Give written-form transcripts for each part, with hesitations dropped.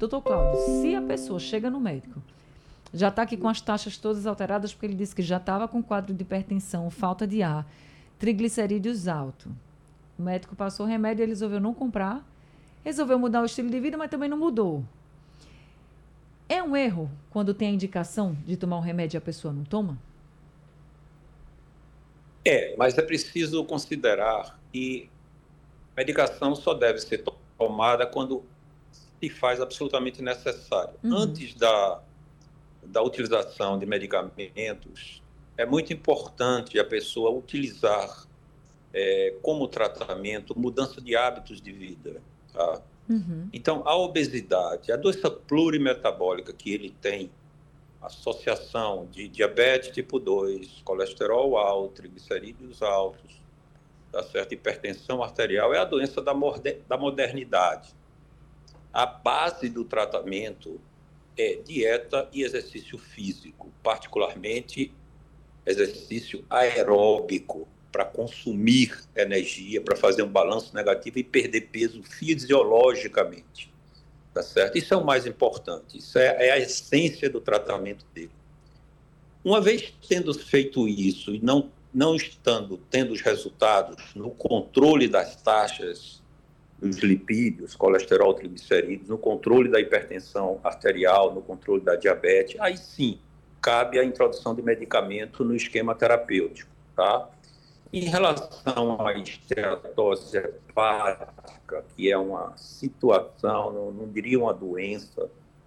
Doutor Cláudio, se a pessoa chega no médico, já está aqui com as taxas todas alteradas, porque ele disse que já estava com quadro de hipertensão, falta de ar, triglicerídeos alto. O médico passou o remédio, ele resolveu não comprar, resolveu mudar o estilo de vida, mas também não mudou. É um erro quando tem a indicação de tomar um remédio e a pessoa não toma? Mas é preciso considerar que medicação só deve ser tomada quando se faz absolutamente necessário. Antes da utilização de medicamentos, é muito importante a pessoa utilizar como tratamento mudança de hábitos de vida. Tá? Então, a obesidade, a doença plurimetabólica que ele tem, associação de diabetes tipo 2, colesterol alto, triglicerídeos altos, tá certo? Hipertensão arterial, é a doença da modernidade. A base do tratamento é dieta e exercício físico, particularmente exercício aeróbico, para consumir energia, para fazer um balanço negativo e perder peso fisiologicamente. Tá certo? Isso é o mais importante, isso é a essência do tratamento dele. Uma vez tendo feito isso e não estando tendo os resultados no controle das taxas dos lipídios, colesterol, triglicerídeos, no controle da hipertensão arterial, no controle da diabetes, aí sim cabe a introdução de medicamento no esquema terapêutico, tá? Em relação à esteatose hepática, que é uma situação, não diria uma doença,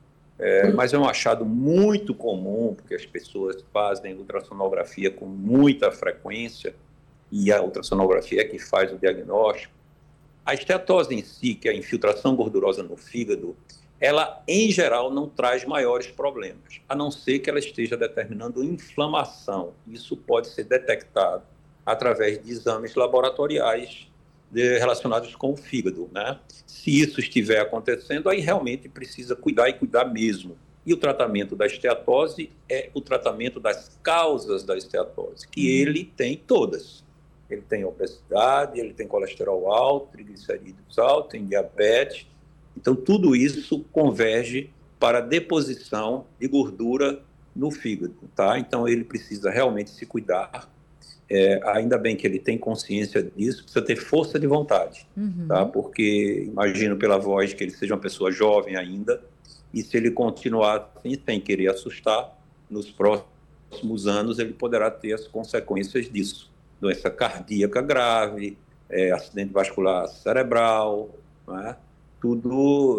mas é um achado muito comum, porque as pessoas fazem ultrassonografia com muita frequência, e a ultrassonografia é que faz o diagnóstico. A esteatose em si, que é a infiltração gordurosa no fígado, ela, em geral, não traz maiores problemas, a não ser que ela esteja determinando inflamação. Isso pode ser detectado através de exames laboratoriais relacionados com o fígado, né? Se isso estiver acontecendo, aí realmente precisa cuidar e cuidar mesmo. E o tratamento da esteatose é o tratamento das causas da esteatose, que ele tem todas. Ele tem obesidade, ele tem colesterol alto, triglicerídeos altos, tem diabetes. Então, tudo isso converge para a deposição de gordura no fígado, tá? Então, ele precisa realmente se cuidar. Ainda bem que ele tem consciência disso, precisa ter força de vontade, tá? Porque imagino pela voz que ele seja uma pessoa jovem ainda, e se ele continuar assim, sem querer assustar, nos próximos anos ele poderá ter as consequências disso. Doença cardíaca grave, acidente vascular cerebral, né? Tudo.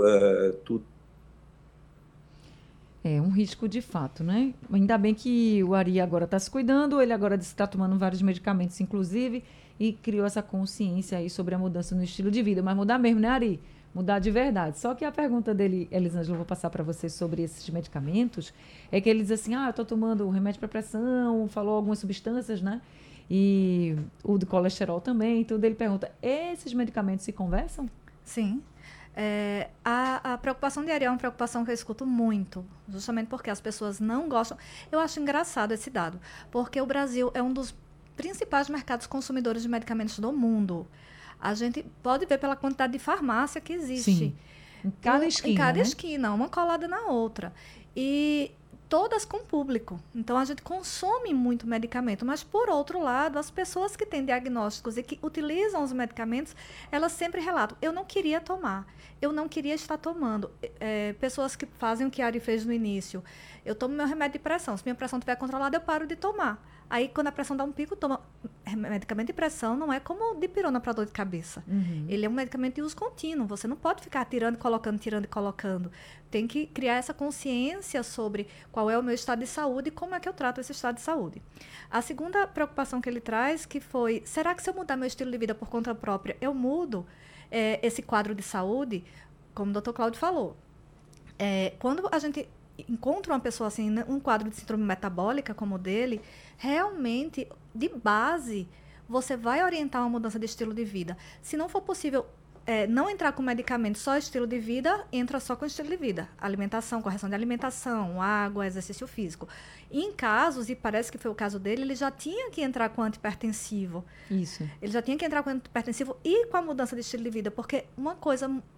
É um risco de fato, né? Ainda bem que o Ari agora está se cuidando, ele agora disse que está tomando vários medicamentos, inclusive, e criou essa consciência aí sobre a mudança no estilo de vida. Mas mudar mesmo, né, Ari? Mudar de verdade. Só que a pergunta dele, Elisângela, eu vou passar para você sobre esses medicamentos, é que ele diz assim, eu estou tomando remédio para pressão, falou algumas substâncias, né? E o do colesterol também, tudo. Ele pergunta, esses medicamentos se conversam? Sim. A preocupação de Ari é uma preocupação que eu escuto muito, justamente porque as pessoas não gostam. Eu acho engraçado esse dado, porque o Brasil é um dos principais mercados consumidores de medicamentos do mundo. A gente pode ver pela quantidade de farmácia que existe. Sim. Em cada esquina, em cada né? esquina, uma colada na outra. E todas com público. Então, a gente consome muito medicamento, mas, por outro lado, as pessoas que têm diagnósticos e que utilizam os medicamentos, elas sempre relatam, eu não queria tomar, eu não queria estar tomando. Pessoas que fazem o que a Ari fez no início, eu tomo meu remédio de pressão, se minha pressão estiver controlada, eu paro de tomar. Aí, quando a pressão dá um pico, toma medicamento de pressão, não é como dipirona para dor de cabeça. Ele é um medicamento de uso contínuo. Você não pode ficar tirando e colocando. Tem que criar essa consciência sobre qual é o meu estado de saúde e como é que eu trato esse estado de saúde. A segunda preocupação que ele traz, que foi, será que se eu mudar meu estilo de vida por conta própria, eu mudo esse quadro de saúde? Como o Dr. Cláudio falou. Quando a gente encontra uma pessoa assim, um quadro de síndrome metabólica como o dele, realmente, de base, você vai orientar uma mudança de estilo de vida. Se não for possível não entrar com medicamento, só estilo de vida, entra só com estilo de vida. Alimentação, correção de alimentação, água, exercício físico. E em casos, e parece que foi o caso dele, ele já tinha que entrar com antihipertensivo. Isso. Ele já tinha que entrar com antihipertensivo e com a mudança de estilo de vida, porque uma coisa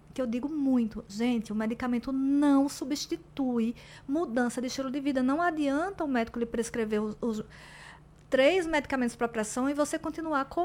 que eu digo muito, gente, o medicamento não substitui mudança de estilo de vida. Não adianta o médico lhe prescrever os 3 medicamentos para pressão e você continuar com